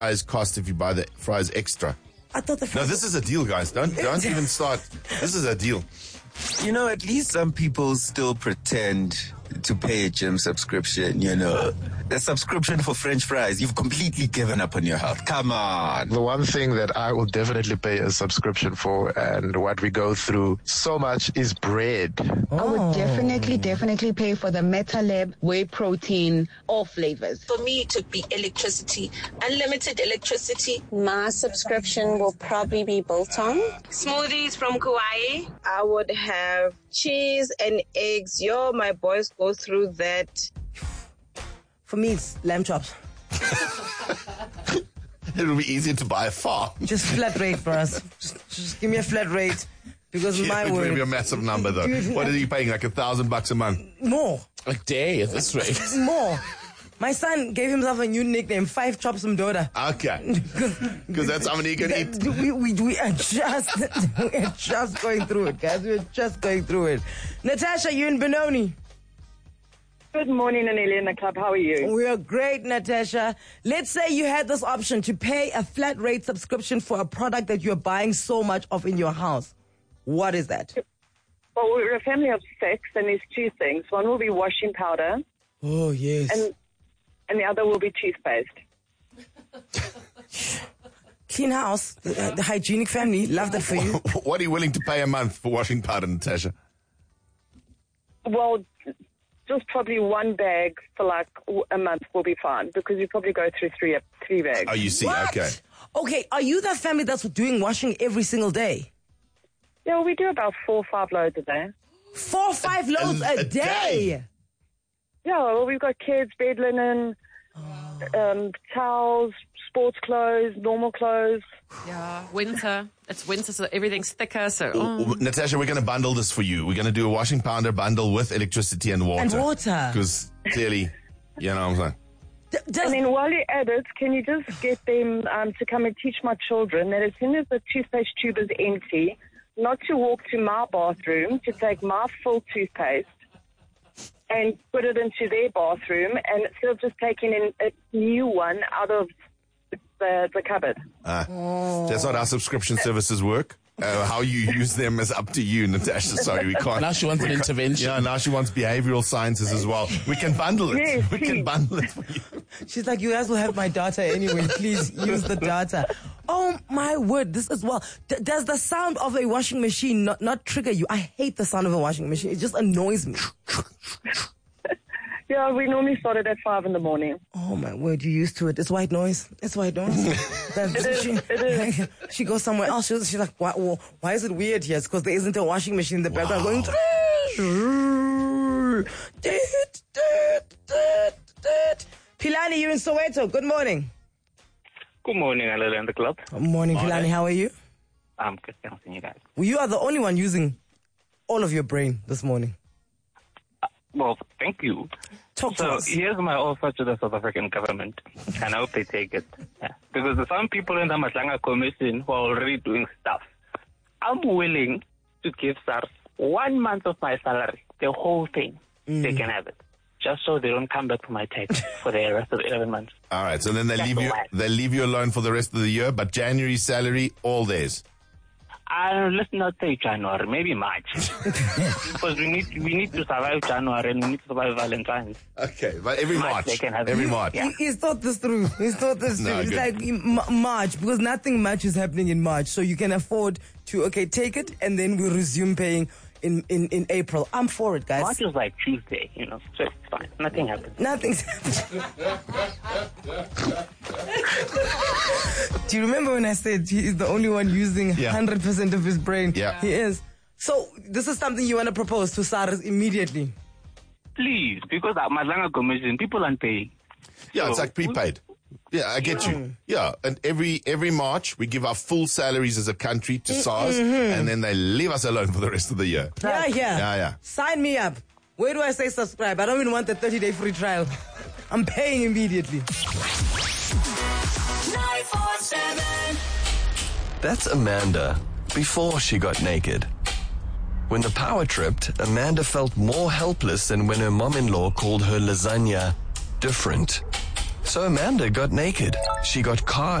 fries cost if you buy the fries extra? I thought the No, this is a deal, guys. Don't even start. This is a deal. You know, at least some people still pretend to pay a gym subscription, you know. A subscription for French fries. You've completely given up on your health. Come on. The one thing that I will definitely pay a subscription for, and what we go through so much, is bread. I would definitely pay for the MetaLab whey protein, all flavors. For me, it would be electricity, unlimited electricity. My subscription will probably be Biltong. Smoothies from Kauai. I would have cheese and eggs. My boys go through that. For me, it's lamb chops. It will be easier to buy a farm. Just flat rate for us. Just give me a flat rate. Because my It word. will be a massive number, though. What are you paying? Like $1,000 a month? More. A day at this rate. More. My son gave himself a new nickname, 5 Chops Mdoda. Okay. Because that's how many you can eat. We are just going through it, guys. We're just going through it. Natasha, you in Benoni? Good morning, Aneli in the club. How are you? We are great, Natasha. Let's say you had this option to pay a flat rate subscription for a product that you're buying so much of in your house. What is that? Well, we're a family of 6, and there's 2 things. One will be washing powder. Oh, yes. And the other will be toothpaste. Clean house, the hygienic family. Love that for you. What are you willing to pay a month for washing powder, Natasha? Well, just probably 1 bag for like a month will be fine, because you probably go through 3 bags. Oh, you see. What? Okay. Okay, are you that family that's doing washing every single day? Yeah, we do about 4 or 5 loads a day. 4 or 5 loads a day? Yeah, well, we've got kids, bed linen, towels, sports clothes, normal clothes. Yeah, winter. It's winter, so everything's thicker. So, Natasha, we're going to bundle this for you. We're going to do a washing powder bundle with electricity and water. And water. Because clearly, you know what I'm saying. And then while you're at it, can you just get them to come and teach my children that as soon as the toothpaste tube is empty, not to walk to my bathroom, to take my full toothpaste and put it into their bathroom, and instead of just taking in a new one out of the cupboard. That's not how subscription services work. How you use them is up to you, Natasha. Sorry, we can't. Now she wants an intervention. Yeah, now she wants behavioral sciences as well. We can bundle it. Yes, we can bundle it for you. She's like, you guys will have my data anyway. Please use the data. Oh, my word. This as well. Does the sound of a washing machine not trigger you? I hate the sound of a washing machine. It just annoys me. Yeah, we normally start it at 5 in the morning. Oh, my word. You're used to it. It's white noise. It's white noise. It is. She goes somewhere else. She's like, why is it weird here? It's because there isn't a washing machine in the background going... Pilani, you're in Soweto. Good morning. Good morning, Alele and the club. Good morning, Pilani. How are you? I'm good, thanks, and you guys. Well, you are the only one using all of your brain this morning. Well, thank you. Talk to us. Here's my offer to the South African government, and I hope they take it. Yeah. Because there's some people in the Matlanga Commission who are already doing stuff. I'm willing to give SARS 1 month of my salary, the whole thing. They can have it. Just so they don't come back to my tax for the rest of the 11 months. All right, so then they leave you alone for the rest of the year, but January salary, all theirs. Let's not say January, maybe March. Because we need to survive January and we need to survive Valentine's. Okay, but every March. They can have every it. March. Yeah. He's thought this through. It's good. like March, because nothing much is happening in March. So you can afford to, take it, and then we'll resume paying in April. I'm for it, guys. March is like Tuesday, so it's fine. Nothing happens. Nothing's happening. Do you remember when I said he is the only one using 100% of his brain? Yeah. He is. So this is something you want to propose to SARS immediately? Please, because at Matlanga Commission, people aren't paying. Yeah, it's like prepaid. Yeah, I get you. Yeah, and every March we give our full salaries as a country to SARS, and then they leave us alone for the rest of the year. Yeah. Sign me up. Where do I say subscribe? I don't even want the 30-day free trial. I'm paying immediately. 947. That's Amanda before she got naked. When the power tripped, Amanda felt more helpless than when her mom-in-law called her lasagna different. So Amanda got naked. She got car